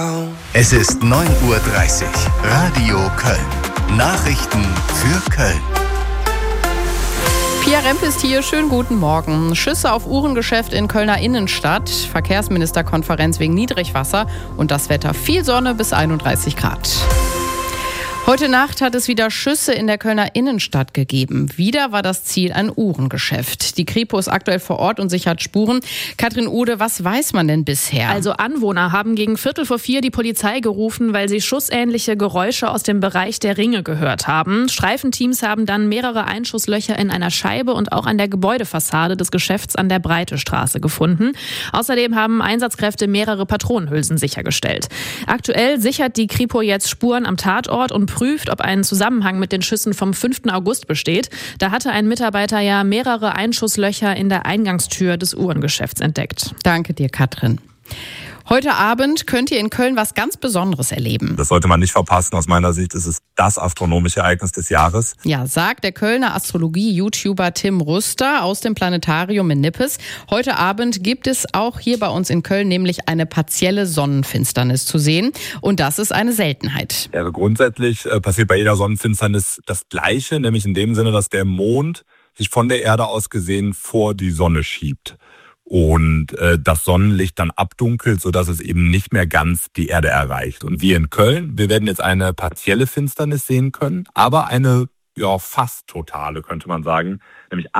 Es ist 9:30 Uhr. Radio Köln. Nachrichten für Köln. Pia Rempe ist hier. Schönen guten Morgen. Schüsse auf Uhrengeschäft in Kölner Innenstadt. Verkehrsministerkonferenz wegen Niedrigwasser. Und das Wetter: viel Sonne bis 31 Grad. Heute Nacht hat es wieder Schüsse in der Kölner Innenstadt gegeben. Wieder war das Ziel ein Uhrengeschäft. Die Kripo ist aktuell vor Ort und sichert Spuren. Katrin Ude, was weiß man denn bisher? Also Anwohner haben gegen 3:45 die Polizei gerufen, weil sie schussähnliche Geräusche aus dem Bereich der Ringe gehört haben. Streifenteams haben dann mehrere Einschusslöcher in einer Scheibe und auch an der Gebäudefassade des Geschäfts an der Breitestraße gefunden. Außerdem haben Einsatzkräfte mehrere Patronenhülsen sichergestellt. Aktuell sichert die Kripo jetzt Spuren am Tatort und prüft, ob ein Zusammenhang mit den Schüssen vom 5. August besteht. Da hatte ein Mitarbeiter ja mehrere Einschusslöcher in der Eingangstür des Uhrengeschäfts entdeckt. Danke dir, Katrin. Heute Abend könnt ihr in Köln was ganz Besonderes erleben. Das sollte man nicht verpassen. Aus meiner Sicht ist es das astronomische Ereignis des Jahres. Ja, sagt der Kölner Astrologie-YouTuber Tim Rüster aus dem Planetarium in Nippes. Heute Abend gibt es auch hier bei uns in Köln nämlich eine partielle Sonnenfinsternis zu sehen. Und das ist eine Seltenheit. Ja, also grundsätzlich passiert bei jeder Sonnenfinsternis das Gleiche, nämlich in dem Sinne, dass der Mond sich von der Erde aus gesehen vor die Sonne schiebt. Und das Sonnenlicht dann abdunkelt, sodass es eben nicht mehr ganz die Erde erreicht. Und wir in Köln, wir werden jetzt eine partielle Finsternis sehen können, aber eine fast totale, könnte man sagen. Nämlich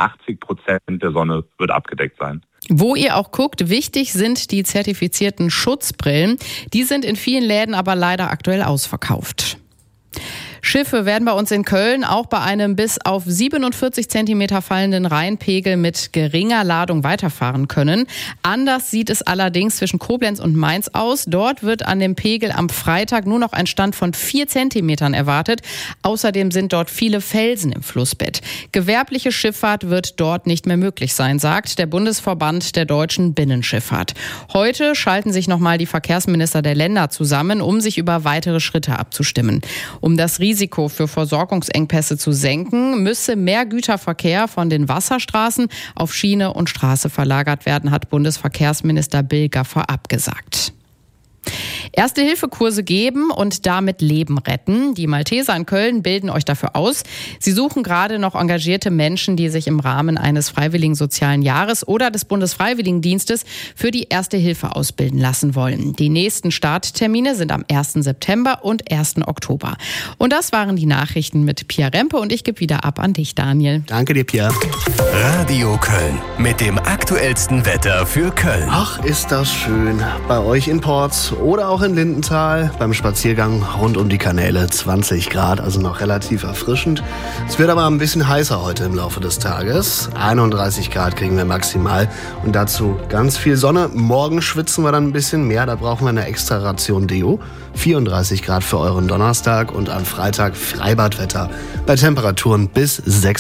88% der Sonne wird abgedeckt sein. Wo ihr auch guckt, wichtig sind die zertifizierten Schutzbrillen. Die sind in vielen Läden aber leider aktuell ausverkauft. Schiffe werden bei uns in Köln auch bei einem bis auf 47 Zentimeter fallenden Rheinpegel mit geringer Ladung weiterfahren können. Anders sieht es allerdings zwischen Koblenz und Mainz aus. Dort wird an dem Pegel am Freitag nur noch ein Stand von 4 Zentimetern erwartet. Außerdem sind dort viele Felsen im Flussbett. Gewerbliche Schifffahrt wird dort nicht mehr möglich sein, sagt der Bundesverband der deutschen Binnenschifffahrt. Heute schalten sich nochmal die Verkehrsminister der Länder zusammen, um sich über weitere Schritte abzustimmen. Um das Risiko für Versorgungsengpässe zu senken, müsse mehr Güterverkehr von den Wasserstraßen auf Schiene und Straße verlagert werden, hat Bundesverkehrsminister Bill Gaffer abgesagt. Erste-Hilfe-Kurse geben und damit Leben retten. Die Malteser in Köln bilden euch dafür aus. Sie suchen gerade noch engagierte Menschen, die sich im Rahmen eines freiwilligen sozialen Jahres oder des Bundesfreiwilligendienstes für die Erste-Hilfe ausbilden lassen wollen. Die nächsten Starttermine sind am 1. September und 1. Oktober. Und das waren die Nachrichten mit Pia Rempe und ich gebe wieder ab an dich, Daniel. Danke dir, Pia. Radio Köln mit dem aktuellsten Wetter für Köln. Ach, ist das schön. Bei euch in Porz oder auch in Lindenthal beim Spaziergang rund um die Kanäle 20 Grad, also noch relativ erfrischend. Es wird aber ein bisschen heißer heute im Laufe des Tages. 31 Grad kriegen wir maximal und dazu ganz viel Sonne. Morgen schwitzen wir dann ein bisschen mehr, da brauchen wir eine extra Ration Deo. 34 Grad für euren Donnerstag und am Freitag Freibadwetter bei Temperaturen bis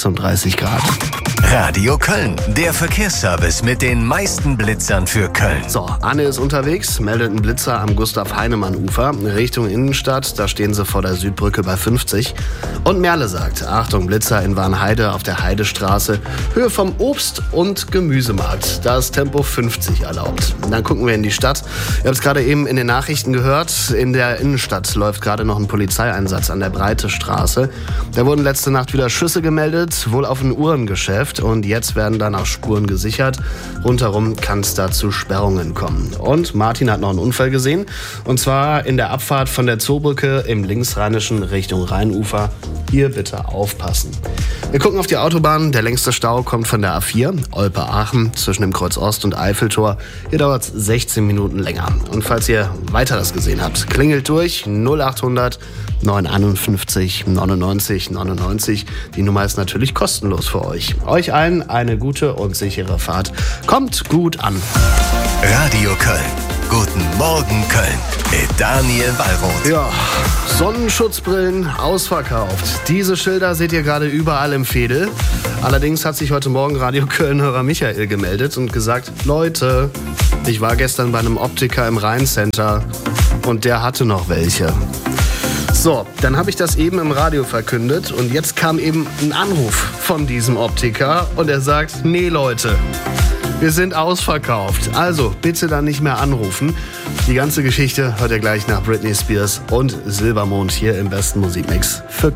36 Grad. Radio Köln, der Verkehrsservice mit den meisten Blitzern für Köln. So, Anne ist unterwegs, meldet einen Blitzer am Gustav-Heinemann-Ufer Richtung Innenstadt. Da stehen sie vor der Südbrücke bei 50. Und Merle sagt, Achtung, Blitzer in Warnheide auf der Heidestraße, Höhe vom Obst- und Gemüsemarkt. Da ist Tempo 50 erlaubt. Und dann gucken wir in die Stadt. Ihr habt es gerade eben in den Nachrichten gehört. In der Innenstadt läuft gerade noch ein Polizeieinsatz an der Breitestraße. Da wurden letzte Nacht wieder Schüsse gemeldet, wohl auf ein Uhrengeschäft. Und jetzt werden danach Spuren gesichert. Rundherum kann es da zu Sperrungen kommen. Und Martin hat noch einen Unfall gesehen. Und zwar in der Abfahrt von der Zoobrücke im linksrheinischen Richtung Rheinufer. Hier bitte aufpassen. Wir gucken auf die Autobahn. Der längste Stau kommt von der A4, Olpe-Aachen, zwischen dem Kreuz Ost und Eiffeltor. Hier dauert es 16 Minuten länger. Und falls ihr weiter das gesehen habt, klingelt durch 0800 951 99 99. Die Nummer ist natürlich kostenlos für euch. Euch allen eine gute und sichere Fahrt. Kommt gut an. Radio Köln. Guten Morgen Köln mit Daniel Wallroth. Ja, Sonnenschutzbrillen ausverkauft. Diese Schilder seht ihr gerade überall im Veedel. Allerdings hat sich heute Morgen Radio Köln-Hörer Michael gemeldet und gesagt, Leute, ich war gestern bei einem Optiker im Rheincenter und der hatte noch welche. So, dann habe ich das eben im Radio verkündet und jetzt kam eben ein Anruf von diesem Optiker und er sagt, nee Leute, wir sind ausverkauft. Also bitte dann nicht mehr anrufen. Die ganze Geschichte hört ihr gleich nach Britney Spears und Silbermond hier im besten Musikmix für Köln.